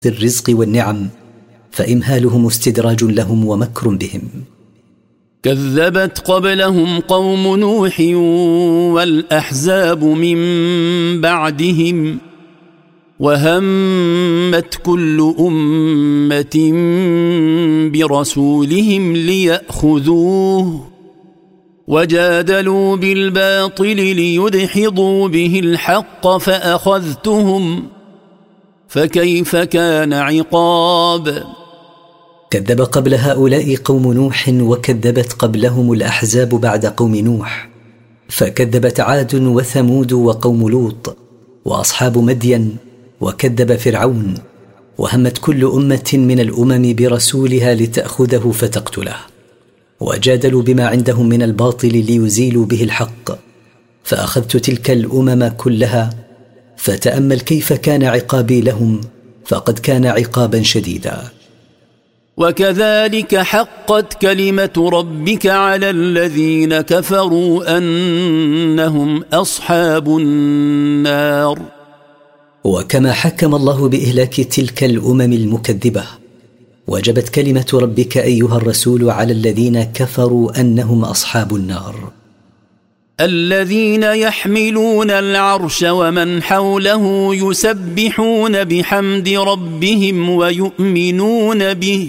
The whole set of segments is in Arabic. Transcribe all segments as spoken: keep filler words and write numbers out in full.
الرزق والنعم، فإمهالهم استدراج لهم ومكر بهم. كذبت قبلهم قوم نوح والأحزاب من بعدهم وهمت كل أمة برسولهم ليأخذوه وجادلوا بالباطل ليدحضوا به الحق فأخذتهم فكيف كان عقاب. كذب قبل هؤلاء قوم نوح وكذبت قبلهم الأحزاب بعد قوم نوح، فكذبت عاد وثمود وقوم لوط وأصحاب مدين، وكذب فرعون، وهمت كل أمة من الأمم برسولها لتأخذه فتقتله، وجادلوا بما عندهم من الباطل ليزيلوا به الحق، فأخذت تلك الأمم كلها، فتأمل كيف كان عقابي لهم، فقد كان عقابا شديدا. وكذلك حقت كلمة ربك على الذين كفروا أنهم أصحاب النار. وكما حكم الله بإهلاك تلك الأمم المكذبة، وجبت كلمة ربك أيها الرسول على الذين كفروا أنهم أصحاب النار. الذين يحملون العرش ومن حوله يسبحون بحمد ربهم ويؤمنون به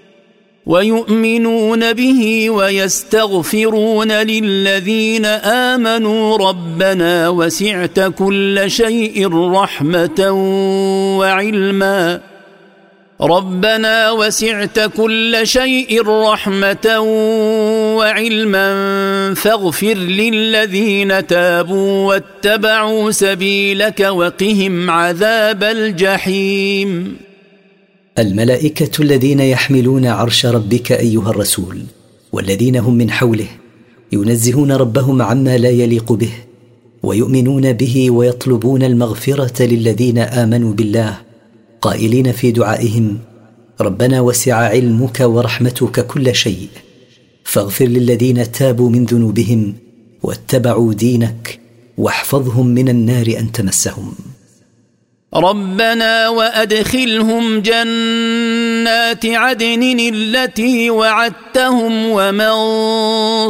ويؤمنون به ويستغفرون للذين آمنوا ربنا وسعت كل شيء رحمة وعلما ربنا وسعت كل شيء رحمة وعلما فاغفر للذين تابوا واتبعوا سبيلك وقهم عذاب الجحيم. الملائكة الذين يحملون عرش ربك أيها الرسول والذين هم من حوله ينزهون ربهم عما لا يليق به، ويؤمنون به ويطلبون المغفرة للذين آمنوا بالله، قائلين في دعائهم: ربنا وسع علمك ورحمتك كل شيء، فاغفر للذين تابوا من ذنوبهم واتبعوا دينك، واحفظهم من النار أن تمسهم. ربنا وأدخلهم جنات عدن التي وعدتهم ومن